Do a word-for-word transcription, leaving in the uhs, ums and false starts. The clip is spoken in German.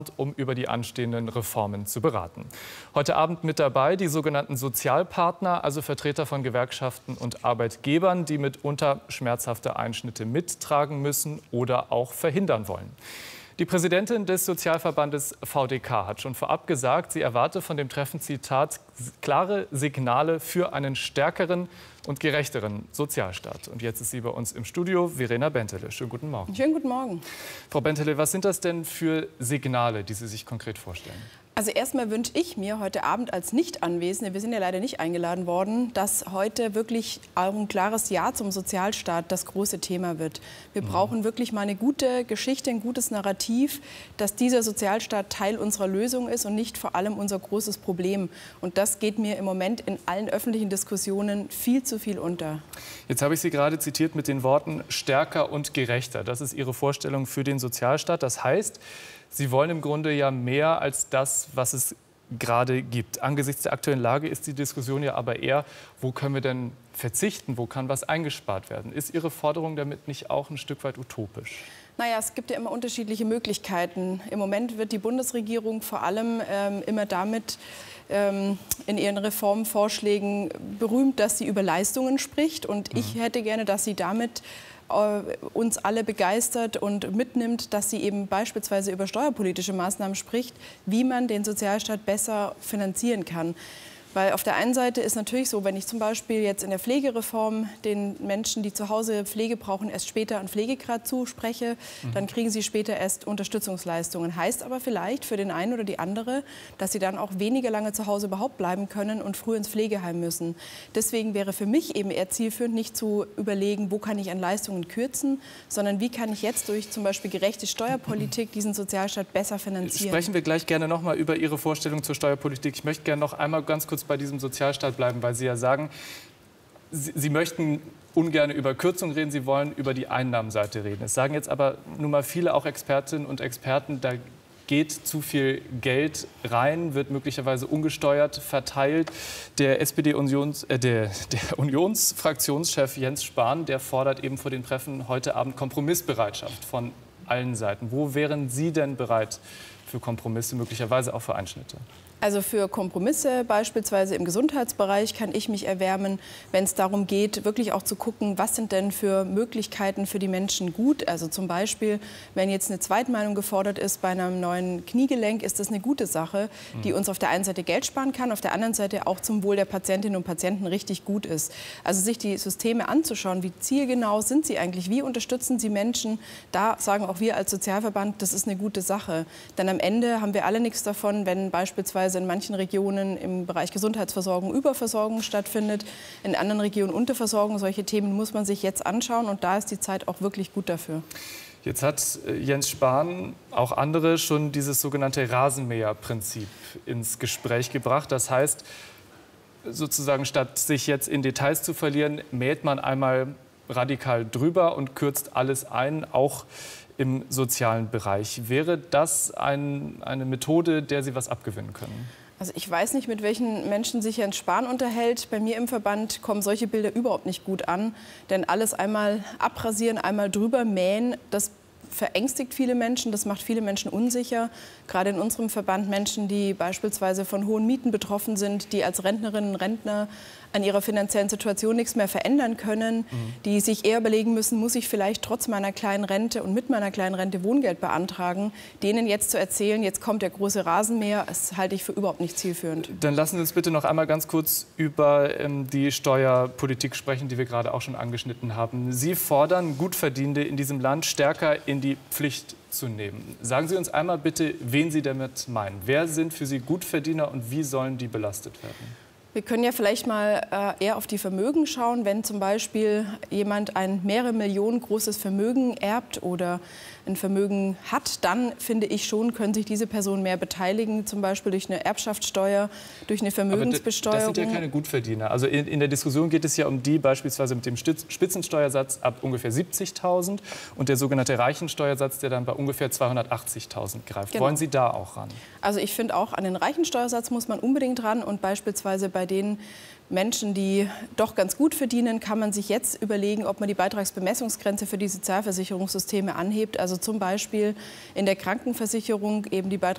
um über die anstehenden Reformen zu beraten. Heute Abend mit dabei die sogenannten Sozialpartner, also Vertreter von Gewerkschaften und Arbeitgebern, die mitunter schmerzhafte Einschnitte mittragen müssen oder auch verhindern wollen. Die Präsidentin des Sozialverbandes V D K hat schon vorab gesagt, sie erwarte von dem Treffen, Zitat, klare Signale für einen stärkeren und gerechteren Sozialstaat. Und jetzt ist sie bei uns im Studio, Verena Bentele. Schönen guten Morgen. Schönen guten Morgen. Frau Bentele, was sind das denn für Signale, die Sie sich konkret vorstellen? Also erstmal wünsche ich mir heute Abend als Nicht-Anwesende, wir sind ja leider nicht eingeladen worden, dass heute wirklich auch ein klares Ja zum Sozialstaat das große Thema wird. Wir mhm. brauchen wirklich mal eine gute Geschichte, ein gutes Narrativ, dass dieser Sozialstaat Teil unserer Lösung ist und nicht vor allem unser großes Problem. Und das geht mir im Moment in allen öffentlichen Diskussionen viel zu viel unter. Jetzt habe ich Sie gerade zitiert mit den Worten stärker und gerechter. Das ist Ihre Vorstellung für den Sozialstaat. Das heißt, Sie wollen im Grunde ja mehr als das, was es gerade gibt. Angesichts der aktuellen Lage ist die Diskussion ja aber eher, wo können wir denn verzichten, wo kann was eingespart werden? Ist Ihre Forderung damit nicht auch ein Stück weit utopisch? Naja, es gibt ja immer unterschiedliche Möglichkeiten. Im Moment wird die Bundesregierung vor allem ähm, immer damit ähm, in ihren Reformvorschlägen berühmt, dass sie über Leistungen spricht. Und ich hätte gerne, dass sie damit uns alle begeistert und mitnimmt, dass sie eben beispielsweise über steuerpolitische Maßnahmen spricht, wie man den Sozialstaat besser finanzieren kann. Weil auf der einen Seite ist natürlich so, wenn ich zum Beispiel jetzt in der Pflegereform den Menschen, die zu Hause Pflege brauchen, erst später einen Pflegegrad zuspreche, mhm. dann kriegen sie später erst Unterstützungsleistungen. Heißt aber vielleicht für den einen oder die andere, dass sie dann auch weniger lange zu Hause überhaupt bleiben können und früh ins Pflegeheim müssen. Deswegen wäre für mich eben eher zielführend, nicht zu überlegen, wo kann ich an Leistungen kürzen, sondern wie kann ich jetzt durch zum Beispiel gerechte Steuerpolitik diesen Sozialstaat besser finanzieren. Sprechen wir gleich gerne noch mal über Ihre Vorstellung zur Steuerpolitik. Ich möchte gerne noch einmal ganz kurz bei diesem Sozialstaat bleiben, weil Sie ja sagen, Sie, Sie möchten ungern über Kürzungen reden, Sie wollen über die Einnahmenseite reden. Es sagen jetzt aber nun mal viele auch Expertinnen und Experten, da geht zu viel Geld rein, wird möglicherweise ungesteuert verteilt. Der S P D-Unions, äh, der, der Unionsfraktionschef Jens Spahn, der fordert eben vor den Treffen heute Abend Kompromissbereitschaft von allen Seiten. Wo wären Sie denn bereit für Kompromisse, möglicherweise auch für Einschnitte? Also für Kompromisse beispielsweise im Gesundheitsbereich kann ich mich erwärmen, wenn es darum geht, wirklich auch zu gucken, was sind denn für Möglichkeiten für die Menschen gut. Also zum Beispiel, wenn jetzt eine Zweitmeinung gefordert ist bei einem neuen Kniegelenk, ist das eine gute Sache, die uns auf der einen Seite Geld sparen kann, auf der anderen Seite auch zum Wohl der Patientinnen und Patienten richtig gut ist. Also sich die Systeme anzuschauen, wie zielgenau sind sie eigentlich, wie unterstützen sie Menschen, da sagen auch wir als Sozialverband, das ist eine gute Sache. Denn am Ende haben wir alle nichts davon, wenn beispielsweise in manchen Regionen im Bereich Gesundheitsversorgung Überversorgung stattfindet, in anderen Regionen Unterversorgung. Solche Themen muss man sich jetzt anschauen und da ist die Zeit auch wirklich gut dafür. Jetzt hat Jens Spahn, auch andere, schon dieses sogenannte Rasenmäherprinzip ins Gespräch gebracht. Das heißt, sozusagen statt sich jetzt in Details zu verlieren, mäht man einmal radikal drüber und kürzt alles ein, auch im sozialen Bereich. Wäre das ein, eine Methode, der Sie was abgewinnen können? Also ich weiß nicht, mit welchen Menschen sich Jens Spahn unterhält. Bei mir im Verband kommen solche Bilder überhaupt nicht gut an. Denn alles einmal abrasieren, einmal drüber mähen, das verängstigt viele Menschen, das macht viele Menschen unsicher. Gerade in unserem Verband Menschen, die beispielsweise von hohen Mieten betroffen sind, die als Rentnerinnen und Rentner an ihrer finanziellen Situation nichts mehr verändern können, mhm. die sich eher überlegen müssen, muss ich vielleicht trotz meiner kleinen Rente und mit meiner kleinen Rente Wohngeld beantragen, denen jetzt zu erzählen, jetzt kommt der große Rasenmäher, das halte ich für überhaupt nicht zielführend. Dann lassen Sie uns bitte noch einmal ganz kurz über ähm, die Steuerpolitik sprechen, die wir gerade auch schon angeschnitten haben. Sie fordern, Gutverdienende in diesem Land stärker in die Pflicht zu nehmen. Sagen Sie uns einmal bitte, wen Sie damit meinen. Wer sind für Sie Gutverdiener und wie sollen die belastet werden? Wir können ja vielleicht mal äh, eher auf die Vermögen schauen. Wenn zum Beispiel jemand ein mehrere Millionen großes Vermögen erbt oder ein Vermögen hat, dann finde ich schon, können sich diese Personen mehr beteiligen, zum Beispiel durch eine Erbschaftssteuer, durch eine Vermögensbesteuerung. Aber das sind ja keine Gutverdiener. Also in, in der Diskussion geht es ja um die beispielsweise mit dem Spitzensteuersatz ab ungefähr siebzigtausend und der sogenannte Reichensteuersatz, der dann bei ungefähr zweihundertachtzigtausend greift. Genau. Wollen Sie da auch ran? Also ich finde auch, an den Reichensteuersatz muss man unbedingt ran und beispielsweise bei den Menschen, die doch ganz gut verdienen, kann man sich jetzt überlegen, ob man die Beitragsbemessungsgrenze für die Sozialversicherungssysteme anhebt. Also zum Beispiel in der Krankenversicherung eben die Beitragsbemessungsgrenze